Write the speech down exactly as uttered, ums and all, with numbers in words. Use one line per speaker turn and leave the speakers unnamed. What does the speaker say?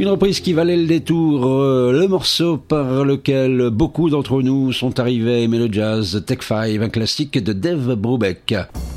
Une reprise qui valait le détour, euh, le morceau par lequel beaucoup d'entre nous sont arrivés à aimer le jazz, Take Five, un classique de Dave Brubeck.